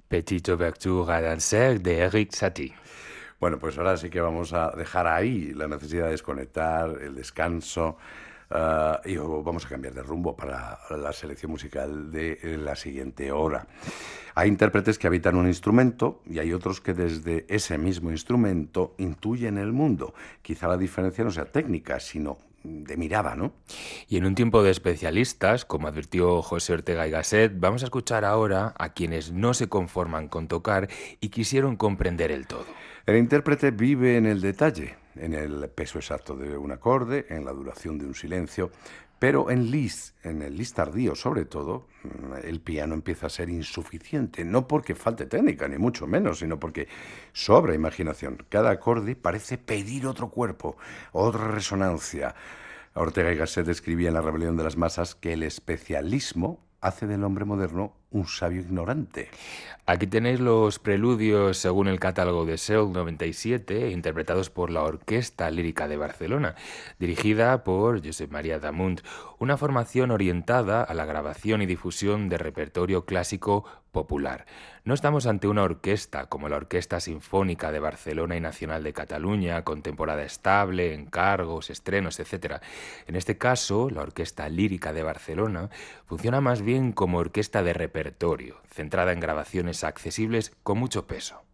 Petite ouverture à danser de Eric Satie. Bueno, pues ahora sí que vamos a dejar ahí la necesidad de desconectar, el descanso, y vamos a cambiar de rumbo para la selección musical de la siguiente hora. Hay intérpretes que habitan un instrumento y hay otros que desde ese mismo instrumento intuyen el mundo. Quizá la diferencia no sea técnica, sino de mirada, ¿no? Y en un tiempo de especialistas, como advirtió José Ortega y Gasset, vamos a escuchar ahora a quienes no se conforman con tocar y quisieron comprender el todo. El intérprete vive en el detalle, en el peso exacto de un acorde, en la duración de un silencio, pero en el lis tardío sobre todo, el piano empieza a ser insuficiente, no porque falte técnica, ni mucho menos, sino porque sobra imaginación. Cada acorde parece pedir otro cuerpo, otra resonancia. Ortega y Gasset escribía en La rebelión de las masas que el especialismo hace del hombre moderno un sabio ignorante. Aquí tenéis los preludios según el catálogo de Seoul 97, interpretados por la Orquesta Lírica de Barcelona, dirigida por Josep María Damunt, una formación orientada a la grabación y difusión de repertorio clásico popular. No estamos ante una orquesta como la Orquesta Sinfónica de Barcelona y Nacional de Cataluña, con temporada estable, encargos, estrenos, etc. En este caso, la Orquesta Lírica de Barcelona funciona más bien como orquesta de repertorio, centrada en grabaciones accesibles con mucho peso.